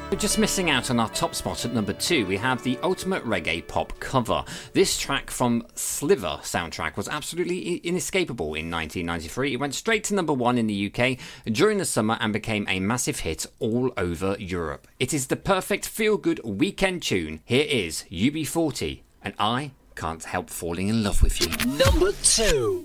But just missing out on our top spot at number 2, we have the ultimate reggae pop cover. This track from Sliver soundtrack was absolutely inescapable in 1993. It went straight to number 1 in the UK during the summer and became a massive hit all over Europe. It is the perfect feel-good weekend tune. Here is UB40, and I Can't Help Falling in Love with You. Number 2.